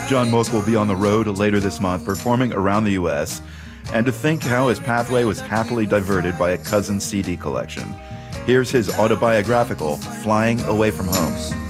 John Mosk will be on the road later this month, performing around the U.S., and to think how his pathway was happily diverted by a cousin's CD collection. Here's his autobiographical Flying Away from Home.